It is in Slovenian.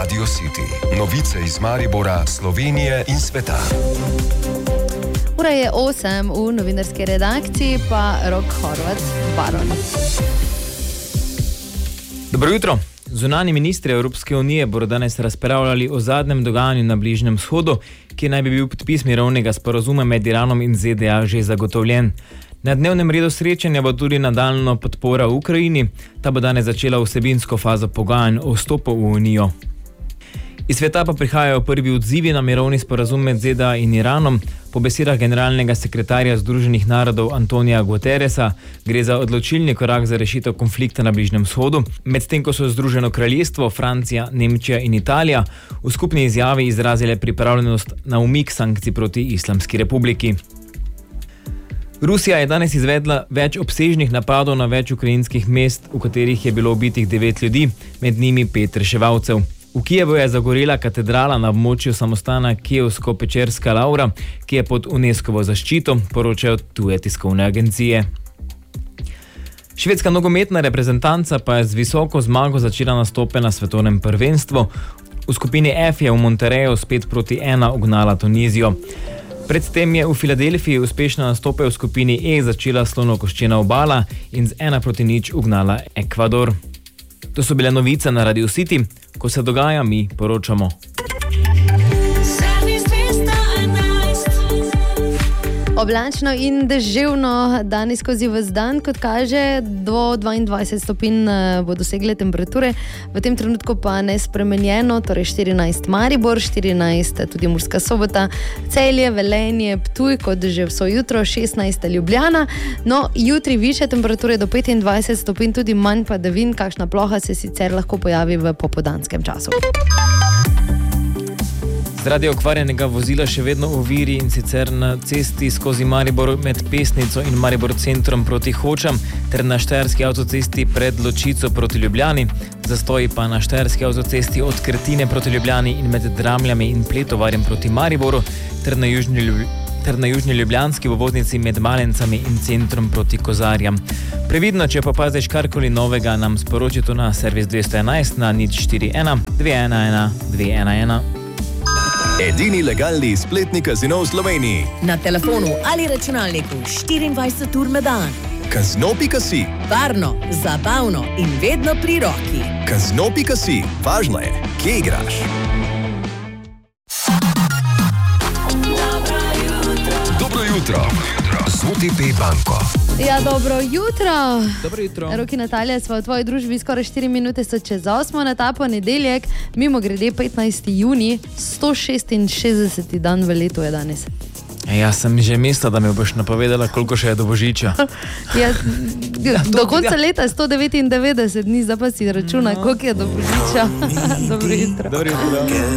Radio City. Novice iz Maribora, Slovenije in sveta. Ura je 8, v novinarski redakciji pa Rok Horvat, Baron. Dobro jutro. Zunanji ministri Evropske unije bodo danes razpravljali o zadnjem dogajanju na Bližnjem vzhodu, ki naj bi bil podpis mirovnega sporazuma med Iranom in ZDA že zagotovljen. Na dnevnem redu srečanja bo tudi nadaljnja podpora Ukrajini, ta bo danes začela vsebinsko fazo pogajanj o vstopu v Unijo. Iz sveta pa prihajajo prvi odzivi na mirovni sporazum med ZDA in Iranom. Po besedah generalnega sekretarja Združenih narodov Antonija Guterresa gre za odločilni korak za rešitev konflikta na Bližnjem vzhodu, medtem ko so Združeno kraljestvo, Francija, Nemčija in Italija v skupni izjavi izrazile pripravljenost na umik sankcij proti Islamski republiki. Rusija je danes izvedla več obsežnih napadov na več ukrajinskih mest, v katerih je bilo ubitih 9 ljudi, med njimi 5 reševalcev. V Kijevu je zagorela katedrala na območju samostana Kijevsko-Pečerska Lavra, ki je pod UNESCO-vo zaščito, poročajo tuje tiskovne agencije. Švedska nogometna reprezentanca pa je z visoko zmago začela nastope na svetovnem prvenstvu. V skupini F je v Monterreyu s 5-1 ugnala Tunizijo. Predtem je v Filadelfiji uspešno nastope v skupini E začela Slonokoščena obala in z 1-0 ugnala Ekvador. To so bile novice na Radio City. Ko se dogaja, mi poročamo. Oblačno in deževno danes skozi ves dan, kot kaže, do 22 stopinj bo dosegle temperature, v tem trenutku pa nespremenjeno, torej 14 Maribor, 14 tudi Murska Sobota, Celje, Velenje, Ptuj, kot že vso jutro, 16 Ljubljana, no jutri više temperature do 25 stopinj, tudi manj padavin, kakšna ploha se sicer lahko pojavi v popoldanskem času. Zaradi okvarjenega vozila še vedno v oviri, in sicer na cesti skozi Maribor med Pesnico in Maribor centrom proti Hočam ter na Štajerski avtocesti pred Ločico proti Ljubljani, zastoji pa na Štajerski avtocesti od Krtine proti Ljubljani in med Dramljami in Pletovarjem proti Mariboru ter na južni ljubljanski obvoznici med Malencami in centrom proti Kozarjam. Previdno, če pa opaziš karkoli novega, nam sporoči to na servis 211 na 041 211 211. Edini legalni spletni kazino v Sloveniji. Na telefonu ali računalniku 24 ur na dan. Kazino.si. Varno, zabavno in vedno pri roki. Kazino.si. Važno je, kje igraš. Dobro jutro. Z OTP banko. Ja, dobro jutro. Dobro jutro. Roki Natalija, sva v tvoji družbi, skoraj 4 minute so čez 8 na ta ponedeljek, mimo grede 15. juni, 166. dan v letu je danes. Jaz sem že mislila, da mi boš napovedala, koliko še je do Božiča. Do konca leta 199 dni, zdaj pa si računa, koliko je do Božiča. Dobro jutro. Dobro jutro.